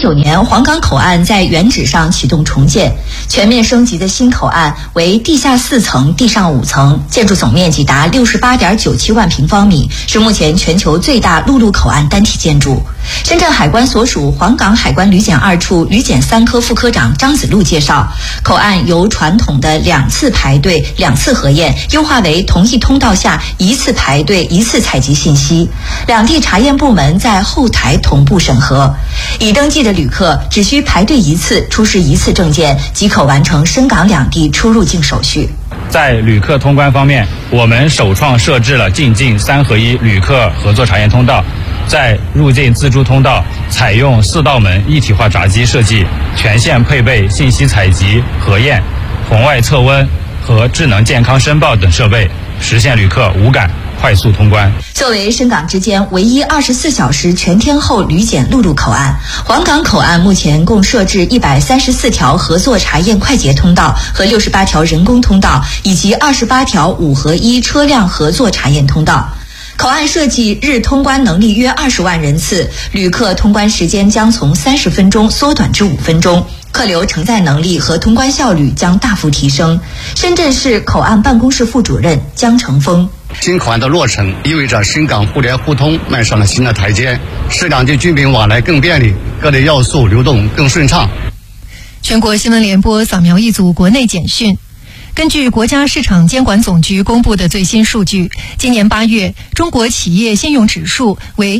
2019年，黄冈口岸在原址上启动重建，全面升级的新口岸为地下4层、地上5层，建筑总面积达68.97万平方米，是目前全球最大陆路口岸单体建筑。深圳海关所属黄冈海关旅检2处旅检3科副科长张子路介绍，口岸由传统的2次排队、2次核验，优化为同一通道下1次排队、1次采集信息，两地查验部门在后台同步审核。已登记的旅客只需排队1次，出示1次证件，即可完成深港两地出入境手续。 在旅客通关方面，我们首创设置了进境3合1旅客合作查验通道，在入境自助通道采用4道门一体化闸机设计，全线配备信息采集、核验、红外测温和智能健康申报等设备，实现旅客无感快速通关。 作为深港之间唯一24小时全天候旅检陆路口岸，黄冈口岸目前共设置134条合作查验快捷通道和68条人工通道，以及28条5合1车辆合作查验通道。口岸设计日通关能力约20万人次，旅客通关时间将从30分钟缩短至5分钟，客流承载能力和通关效率将大幅提升。深圳市口岸办公室副主任江成峰： 新口岸的落成意味着深港互联互通迈上了新的台阶，使两地居民往来更便利，各类要素流动更顺畅。 全国新闻联播扫描一组国内简讯。根据国家市场监管总局公布的最新数据，今年8月中国企业信用指数为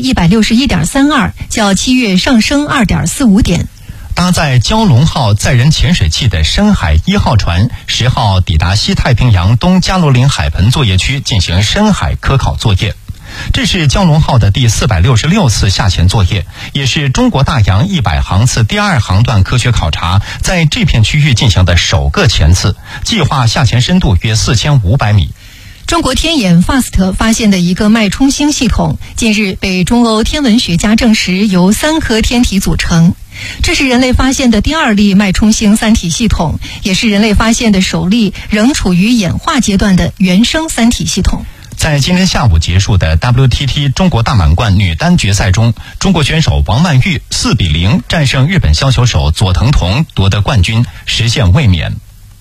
161.32，较7月上升2.45点。 搭载蛟龙号载人潜水器的深海1号船10号抵达西太平洋东加罗林海盆作业区进行深海科考作业。这是蛟龙号的第466次下潜作业，也是中国大洋100航次第2航段科学考察在这片区域进行的首个潜次，计划下潜深度约4500米。 中国天眼 FAST 发现的一个脉冲星系统，近日被中欧天文学家证实由3颗天体组成。这是人类发现的第2例脉冲星3体系统，也是人类发现的首例仍处于演化阶段的原生3体系统。 在今天下午结束的 WTT 中国大满贯女单决赛中，中国选手王曼玉4-0战胜日本削球手佐藤瞳，夺得冠军，实现卫冕。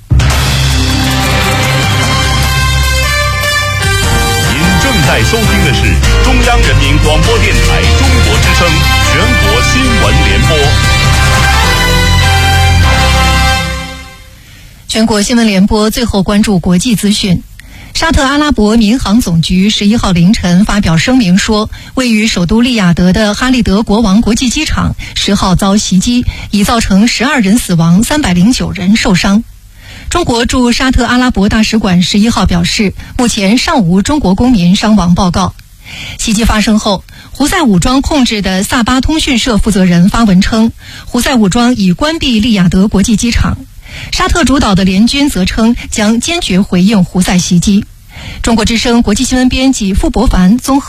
您正在收听的是中央人民广播电台中国之声全国新闻联播。 全国新闻联播最后关注国际资讯。沙特阿拉伯民航总局11号凌晨发表声明说，位于首都利雅得的哈利德国王国际机场10号遭袭击，已造成12人死亡，309人受伤。中国驻沙特阿拉伯大使馆11号表示，目前尚无中国公民伤亡报告。袭击发生后，胡塞武装控制的萨巴通讯社负责人发文称，胡塞武装已关闭利雅得国际机场。沙特主导的联军则称将坚决回应胡塞袭击。中国之声国际新闻编辑傅博凡综合